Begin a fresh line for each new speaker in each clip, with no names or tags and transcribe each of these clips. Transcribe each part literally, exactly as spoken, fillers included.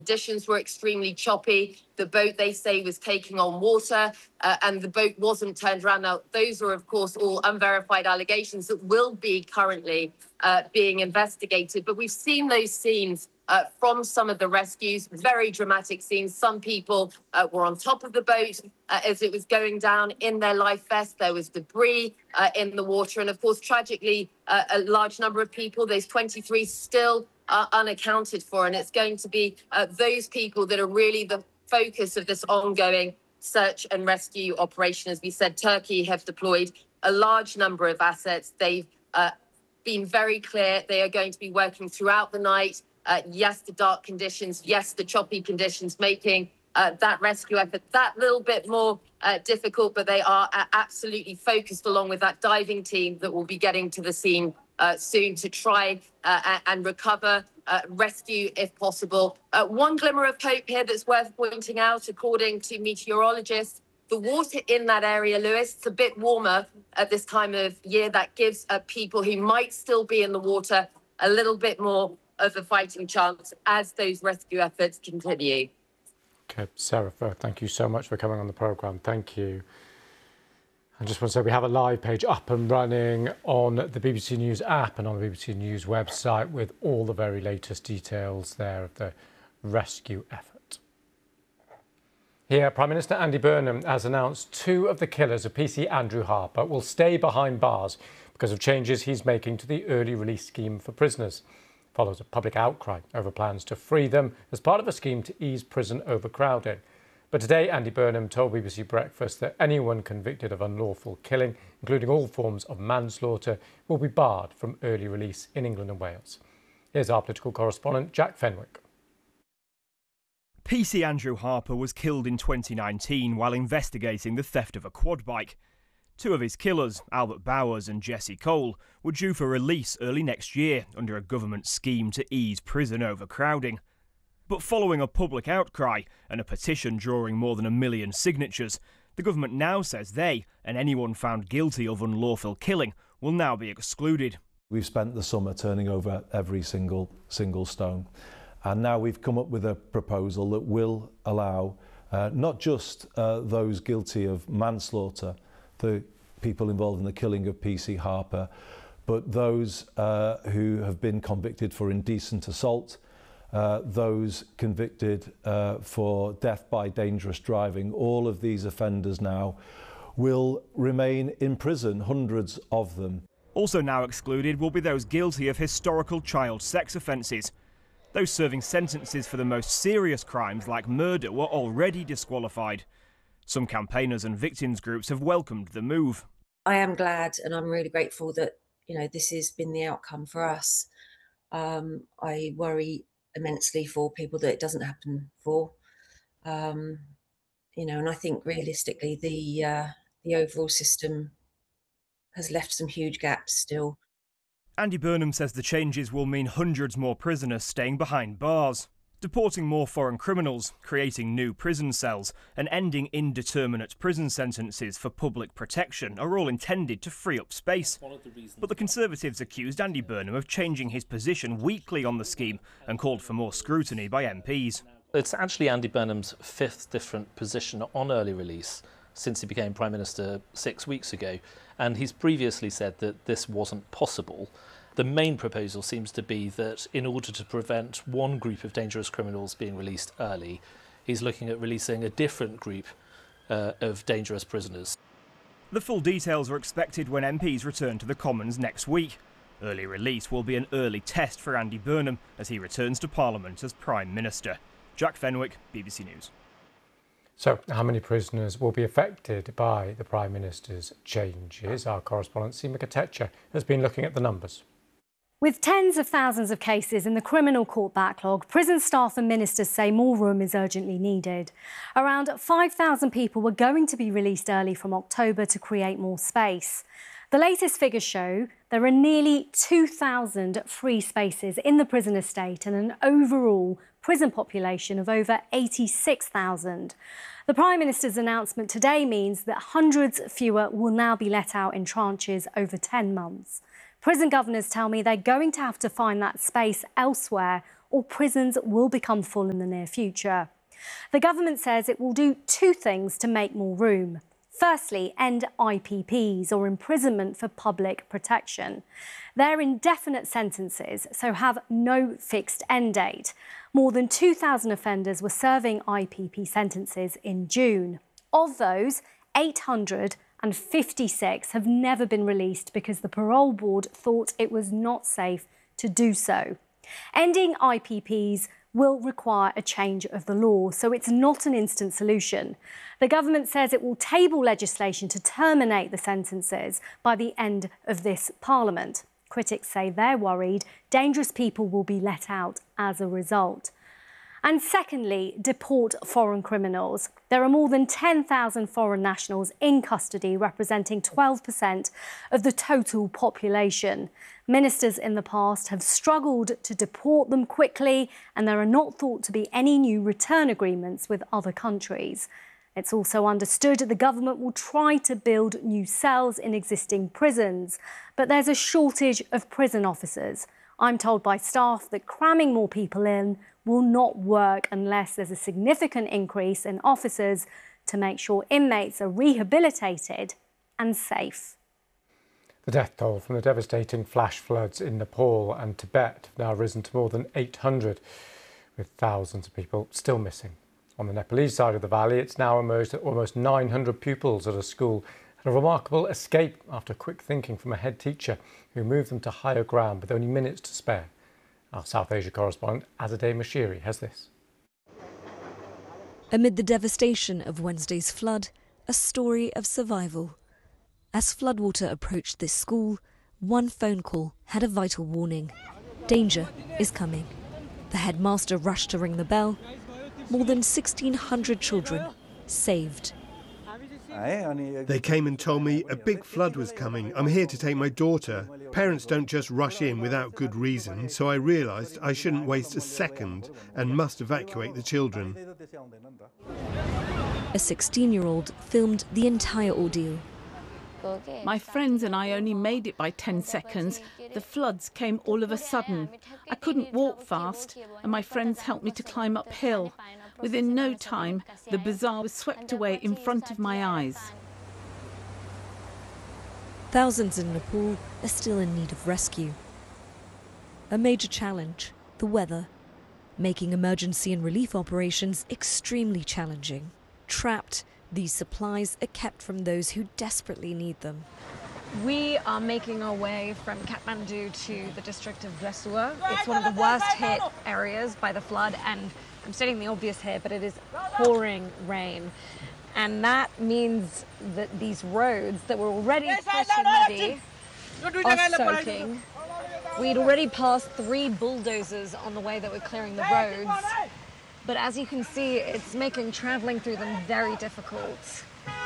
Conditions were extremely choppy. The boat, they say, was taking on water uh, and the boat wasn't turned around. Now, those are, of course, all unverified allegations that will be currently uh, being investigated. But we've seen those scenes uh, from some of the rescues, very dramatic scenes. Some people uh, were on top of the boat uh, as it was going down in their life vest. There was debris uh, in the water. And, of course, tragically, uh, a large number of people, those twenty-three, still are unaccounted for, and it's going to be uh, those people that are really the focus of this ongoing search and rescue operation. As we said, Turkey have deployed a large number of assets. They've uh, been very clear. They are going to be working throughout the night. Uh, yes, the dark conditions. Yes, the choppy conditions, making uh, that rescue effort that little bit more uh, difficult, but they are uh, absolutely focused along with that diving team that will be getting to the scene Uh, soon to try uh, and recover, uh, rescue if possible. Uh, one glimmer of hope here that's worth pointing out, according to meteorologists, the water in that area, Lewis, it's a bit warmer at this time of year. That gives uh, people who might still be in the water a little bit more of a fighting chance as those rescue efforts continue.
Okay, Sarah Firth, thank you so much for coming on the programme. Thank you. I just want to say we have a live page up and running on the B B C News app and on the B B C News website with all the very latest details there of the rescue effort. Here, Prime Minister Andy Burnham has announced two of the killers of P C Andrew Harper will stay behind bars because of changes he's making to the early release scheme for prisoners. Follows a public outcry over plans to free them as part of a scheme to ease prison overcrowding. But today, Andy Burnham told B B C Breakfast that anyone convicted of unlawful killing, including all forms of manslaughter, will be barred from early release in England and Wales. Here's our political correspondent, Jack Fenwick.
P C Andrew Harper was killed in twenty nineteen while investigating the theft of a quad bike. Two of his killers, Albert Bowers and Jesse Cole, were due for release early next year under a government scheme to ease prison overcrowding. But following a public outcry and a petition drawing more than a million signatures, the government now says they, and anyone found guilty of unlawful killing, will now be excluded.
We've spent the summer turning over every single single stone, and now we've come up with a proposal that will allow uh, not just uh, those guilty of manslaughter, the people involved in the killing of P C Harper, but those uh, who have been convicted for indecent assault, Uh, those convicted uh, for death by dangerous driving. All of these offenders now will remain in prison, hundreds of them.
Also now excluded will be those guilty of historical child sex offences. Those serving sentences for the most serious crimes like murder were already disqualified. Some campaigners and victims groups have welcomed the move.
I am glad and I'm really grateful that, you know, this has been the outcome for us. Um, I worry immensely for people that it doesn't happen for, um, you know, and I think realistically the uh, the overall system has left some huge gaps still.
Andy Burnham says the changes will mean hundreds more prisoners staying behind bars, deporting more foreign criminals, creating new prison cells and ending indeterminate prison sentences for public protection are all intended to free up space. But the Conservatives accused Andy Burnham of changing his position weekly on the scheme and called for more scrutiny by M Ps.
It's actually Andy Burnham's fifth different position on early release since he became Prime Minister six weeks ago, and he's previously said that this wasn't possible. The main proposal seems to be that in order to prevent one group of dangerous criminals being released early, he's looking at releasing a different group uh, of dangerous prisoners.
The full details are expected when M Ps return to the Commons next week. Early release will be an early test for Andy Burnham as he returns to Parliament as Prime Minister. Jack Fenwick, B B C News.
So, how many prisoners will be affected by the Prime Minister's changes? Our correspondent, Seema Katecha, has been looking at the numbers.
With tens of thousands of cases in the criminal court backlog, prison staff and ministers say more room is urgently needed. Around five thousand people were going to be released early from October to create more space. The latest figures show there are nearly two thousand free spaces in the prison estate and an overall prison population of over eighty-six thousand. The Prime Minister's announcement today means that hundreds fewer will now be let out in tranches over ten months. Prison governors tell me they're going to have to find that space elsewhere or prisons will become full in the near future. The government says it will do two things to make more room. Firstly, end I P Ps, or imprisonment for public protection. They're indefinite sentences, so have no fixed end date. More than two thousand offenders were serving I P P sentences in June. Of those, eight hundred fifty-six have never been released because the parole board thought it was not safe to do so. Ending I P Ps will require a change of the law, so it's not an instant solution. The government says it will table legislation to terminate the sentences by the end of this Parliament. Critics say they're worried dangerous people will be let out as a result. And secondly, deport foreign criminals. There are more than ten thousand foreign nationals in custody, representing twelve percent of the total population. Ministers in the past have struggled to deport them quickly, and there are not thought to be any new return agreements with other countries. It's also understood the government will try to build new cells in existing prisons, but there's a shortage of prison officers. I'm told by staff that cramming more people in will not work unless there's a significant increase in officers to make sure inmates are rehabilitated and safe.
The death toll from the devastating flash floods in Nepal and Tibet have now risen to more than eight hundred, with thousands of people still missing. On the Nepalese side of the valley, it's now emerged that almost nine hundred pupils at a school had a remarkable escape after quick thinking from a head teacher who moved them to higher ground with only minutes to spare. Our South Asia correspondent Azadeh Mashiri has this.
Amid the devastation of Wednesday's flood, a story of survival. As floodwater approached this school, one phone call had a vital warning. Danger is coming. The headmaster rushed to ring the bell. More than sixteen hundred children saved.
They came and told me a big flood was coming. I'm here to take my daughter. Parents don't just rush in without good reason, so I realised I shouldn't waste a second and must evacuate the children.
A sixteen-year-old filmed the entire ordeal.
My friends and I only made it by ten seconds. The floods came all of a sudden. I couldn't walk fast, and my friends helped me to climb uphill. Within no time, the bazaar was swept away in front of my eyes.
Thousands in Nepal are still in need of rescue. A major challenge, the weather, making emergency and relief operations extremely challenging. Trapped, these supplies are kept from those who desperately need them.
We are making our way from Kathmandu to the district of Rasua. It's one of the worst hit areas by the flood, and I'm stating the obvious here, but it is pouring rain. And that means that these roads that were already pretty muddy are soaking. We'd already passed three bulldozers on the way that were clearing the roads. But as you can see, it's making travelling through them very difficult.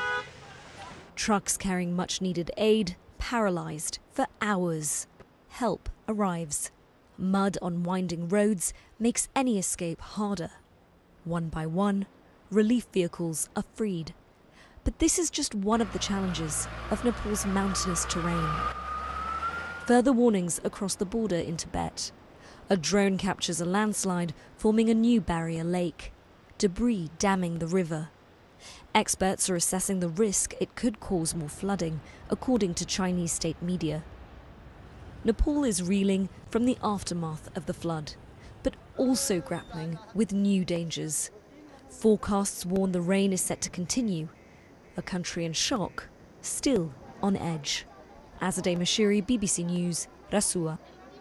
Trucks carrying much-needed aid, paralysed for hours. Help arrives. Mud on winding roads makes any escape harder. One by one, relief vehicles are freed. But this is just one of the challenges of Nepal's mountainous terrain. Further warnings across the border in Tibet. A drone captures a landslide, forming a new barrier lake. Debris damming the river. Experts are assessing the risk it could cause more flooding, according to Chinese state media. Nepal is reeling from the aftermath of the flood, but also grappling with new dangers. Forecasts warn the rain is set to continue. A country in shock, still on edge. Azadeh Mashiri, B B C News, Rasua.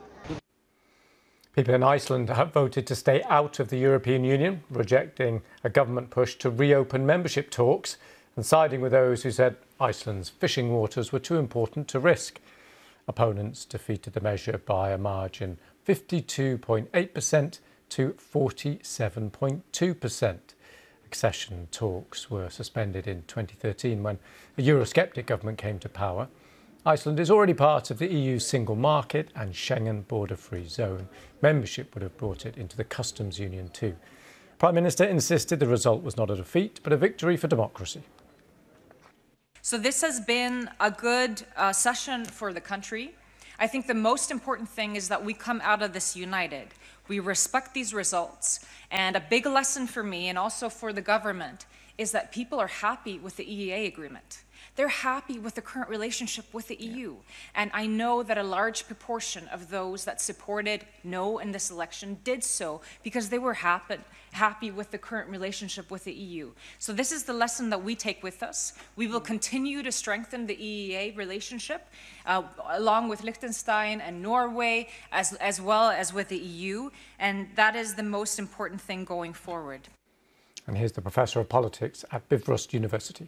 People in Iceland have voted to stay out of the European Union, rejecting a government push to reopen membership talks and siding with those who said Iceland's fishing waters were too important to risk. Opponents defeated the measure by a margin fifty-two point eight percent to forty-seven point two percent. Accession talks were suspended in twenty thirteen when a Eurosceptic government came to power. Iceland is already part of the E U's single market and Schengen border-free zone. Membership would have brought it into the customs union too. Prime Minister insisted the result was not a defeat, but a victory for democracy.
So this has been a good uh, session for the country. I think the most important thing is that we come out of this united. We respect these results. And a big lesson for me and also for the government is that people are happy with the E E A agreement. They're happy with the current relationship with the E U. And I know that a large proportion of those that supported no in this election did so because they were happy, happy with the current relationship with the E U. So this is the lesson that we take with us. We will continue to strengthen the E E A relationship uh, along with Liechtenstein and Norway, as, as well as with the E U. And that is the most important thing going forward.
And here's the Professor of Politics at Bifrost University.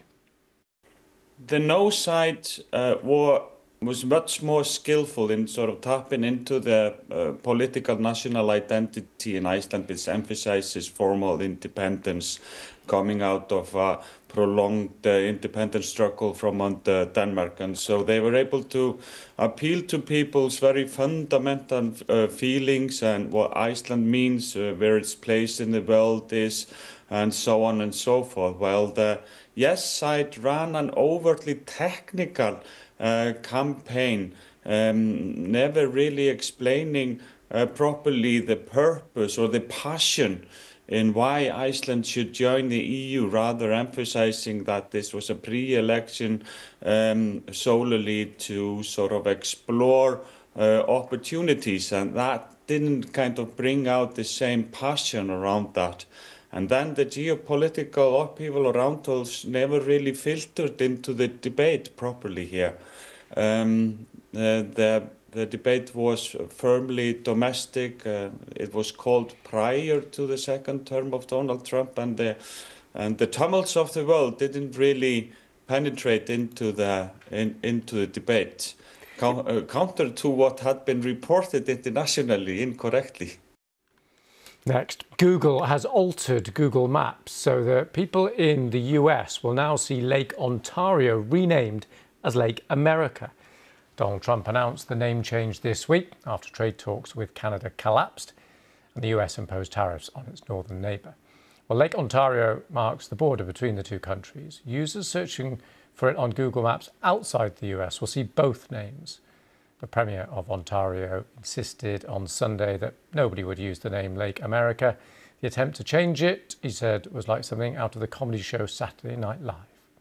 The no side uh, war was much more skillful in sort of tapping into the uh, political national identity in Iceland, which emphasizes formal independence coming out of a prolonged uh, independence struggle from under Denmark. And so they were able to appeal to people's very fundamental uh, feelings and what Iceland means, uh, where its place in the world is, and so on and so forth. Well, the yes side ran an overtly technical uh, campaign, um, never really explaining uh, properly the purpose or the passion in why Iceland should join the E U, rather emphasizing that this was a pre-election um, solely to sort of explore uh, opportunities, and that didn't kind of bring out the same passion around that. And then the geopolitical upheaval around us never really filtered into the debate properly here. Um, uh, the, the debate was firmly domestic. Uh, it was called prior to the second term of Donald Trump, and the, and the tumults of the world didn't really penetrate into the, in, into the debate, Com- uh, counter to what had been reported internationally incorrectly.
Next, Google has altered Google Maps so that people in the U S will now see Lake Ontario renamed as Lake America. Donald Trump announced the name change this week after trade talks with Canada collapsed and the U S imposed tariffs on its northern neighbour. Well, Lake Ontario marks the border between the two countries. Users searching for it on Google Maps outside the U S will see both names. The Premier of Ontario insisted on Sunday that nobody would use the name Lake America. The attempt to change it, he said, was like something out of the comedy show Saturday Night Live.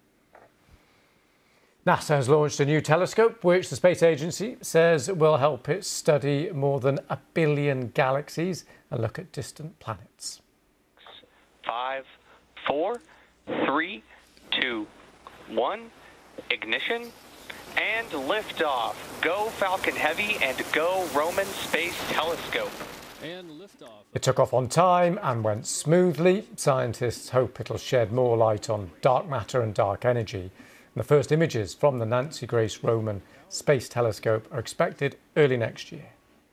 NASA has launched a new telescope, which the space agency says will help it study more than a billion galaxies and look at distant planets.
Five, four, three, two, one, ignition. And liftoff. Go Falcon Heavy and go Roman Space Telescope.
And liftoff. It took off on time and went smoothly. Scientists hope it'll shed more light on dark matter and dark energy. And the first images from the Nancy Grace Roman Space Telescope are expected early next year.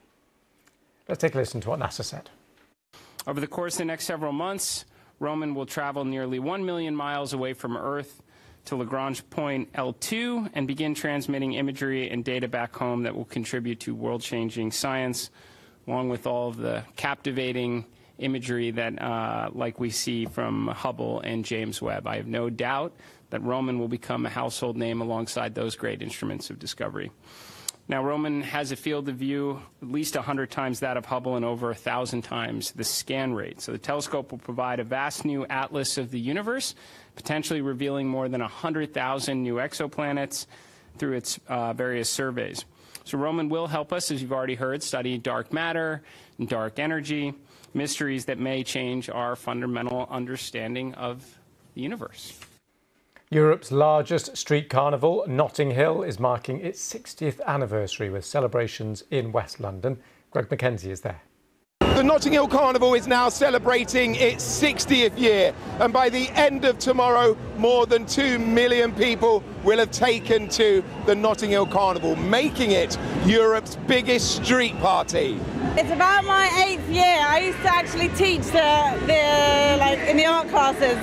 Let's take a listen to what NASA said.
Over the course of the next several months, Roman will travel nearly one million miles away from Earth to Lagrange point L two and begin transmitting imagery and data back home that will contribute to world-changing science, along with all of the captivating imagery that, uh, like we see from Hubble and James Webb. I have no doubt that Roman will become a household name alongside those great instruments of discovery. Now, Roman has a field of view at least one hundred times that of Hubble and over one thousand times the scan rate. So the telescope will provide a vast new atlas of the universe, potentially revealing more than one hundred thousand new exoplanets through its uh, various surveys. So Roman will help us, as you've already heard, study dark matter and dark energy, mysteries that may change our fundamental understanding of the universe.
Europe's largest street carnival, Notting Hill, is marking its sixtieth anniversary with celebrations in West London. Greg Mackenzie is there.
The Notting Hill Carnival is now celebrating its sixtieth year, and by the end of tomorrow, more than two million people will have taken to the Notting Hill Carnival, making it Europe's biggest street party.
It's about my eighth year. I used to actually teach the, the like in the art classes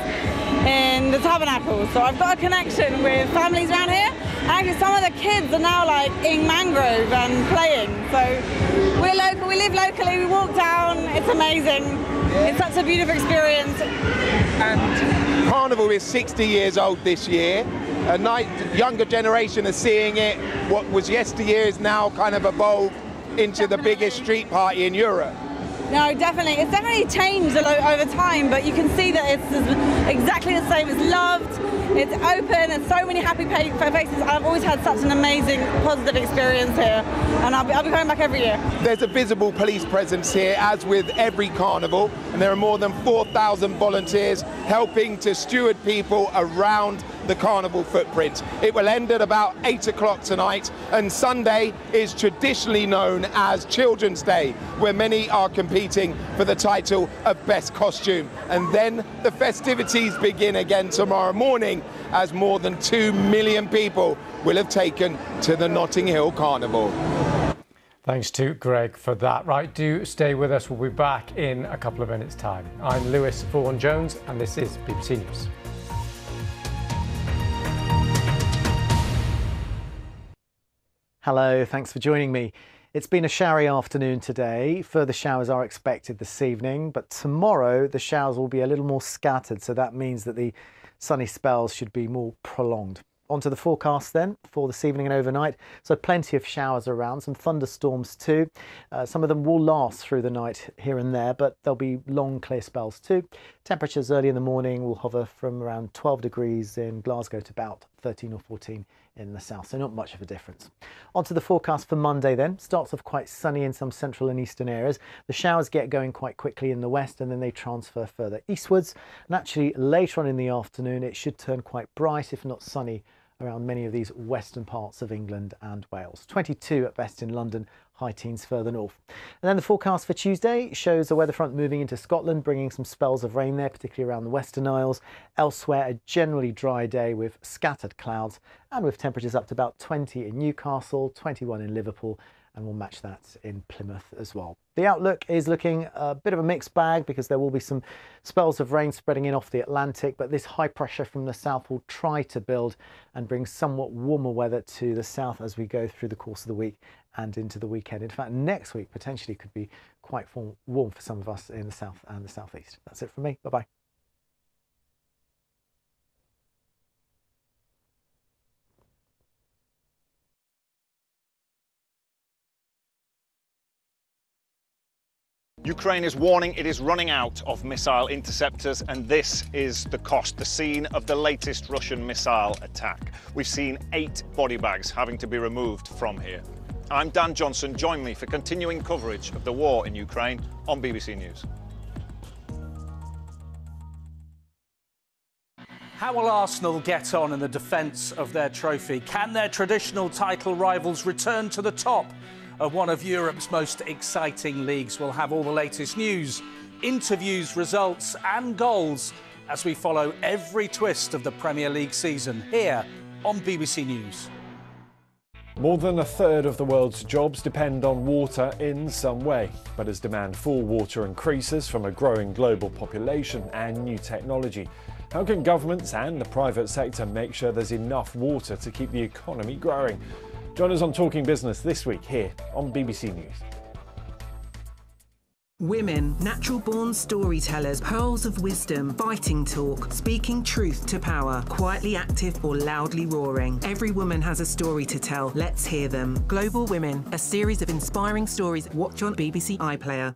in the Tabernacle, so I've got a connection with families around here. Actually, some of the kids are now like in Mangrove and playing. So we're local, we live locally, we walk down, it's amazing. It's such a beautiful experience.
And Carnival is sixty years old this year. A night, younger generation are seeing it. What was yesteryear is now kind of evolved into the biggest street party in Europe.
No, definitely. It's definitely changed a lot over time, but you can see that it's exactly the same. It's loved, it's open, and so many happy faces. I've always had such an amazing, positive experience here, and I'll be, I'll be coming back every year.
There's a visible police presence here, as with every carnival, and there are more than four thousand volunteers helping to steward people around the carnival footprint. It will end at about eight o'clock tonight, and Sunday is traditionally known as Children's Day, where many are competing for the title of Best Costume. And then the festivities begin again tomorrow morning, as more than two million people will have taken to the Notting Hill Carnival.
Thanks to Greg for that. Right, do stay with us. We'll be back in a couple of minutes' time. I'm Lewis Vaughan-Jones, and this is B B C News.
Hello, thanks for joining me. It's been a showery afternoon today. Further showers are expected this evening, but tomorrow the showers will be a little more scattered, so that means that the sunny spells should be more prolonged. On to the forecast then for this evening and overnight. So plenty of showers around, some thunderstorms too. Uh, some of them will last through the night here and there, but there'll be long clear spells too. Temperatures early in the morning will hover from around twelve degrees in Glasgow to about thirteen or fourteen in the south, so not much of a difference. On to the forecast for Monday then. Starts off quite sunny in some central and eastern areas. The showers get going quite quickly in the west, and then they transfer further eastwards. And actually later on in the afternoon it should turn quite bright, if not sunny, around many of these western parts of England and Wales. twenty-two at best in London, high teens further north. And then the forecast for Tuesday shows a weather front moving into Scotland, bringing some spells of rain there, particularly around the Western Isles. Elsewhere, a generally dry day with scattered clouds and with temperatures up to about twenty in Newcastle, twenty-one in Liverpool, and we'll match that in Plymouth as well. The outlook is looking a bit of a mixed bag because there will be some spells of rain spreading in off the Atlantic, but this high pressure from the south will try to build and bring somewhat warmer weather to the south as we go through the course of the week and into the weekend. In fact, next week potentially could be quite warm for some of us in the south and the southeast. That's it from me. Bye-bye.
Ukraine is warning it is running out of missile interceptors, and this is the cost, the scene of the latest Russian missile attack. We've seen eight body bags having to be removed from here. I'm Dan Johnson. Join me for continuing coverage of the war in Ukraine on B B C News.
How will Arsenal get on in the defence of their trophy? Can their traditional title rivals return to the top of one of Europe's most exciting leagues? We'll have all the latest news, interviews, results and goals as we follow every twist of the Premier League season here on B B C News.
More than a third of the world's jobs depend on water in some way. But as demand for water increases from a growing global population and new technology, how can governments and the private sector make sure there's enough water to keep the economy growing? Join us on Talking Business this week here on B B C News.
Women, natural-born storytellers, pearls of wisdom, fighting talk, speaking truth to power, quietly active or loudly roaring. Every woman has a story to tell. Let's hear them. Global Women, a series of inspiring stories. Watch on B B C iPlayer.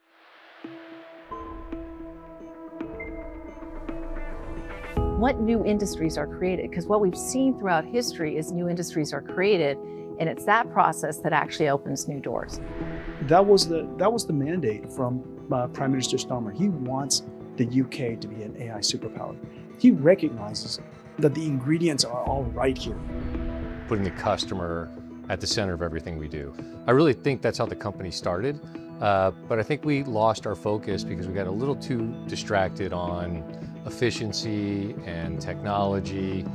What new industries are created? Because what we've seen throughout history is new industries are created, and it's that process that actually opens new doors.
That was the that was the mandate from uh, Prime Minister Starmer. He wants the U K to be an A I superpower. He recognizes that the ingredients are all right here.
Putting the customer at the center of everything we do. I really think that's how the company started, uh, but I think we lost our focus because we got a little too distracted on efficiency and technology.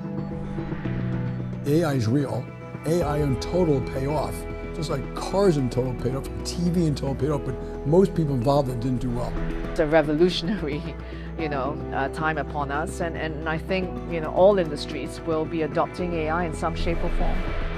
A I is real. A I in total pay off. Just like cars in total paid off, T V in total paid off, but most people involved that didn't do well.
It's a revolutionary, you know, uh, time upon us, and, and I think, you know, all industries will be adopting A I in some shape or form.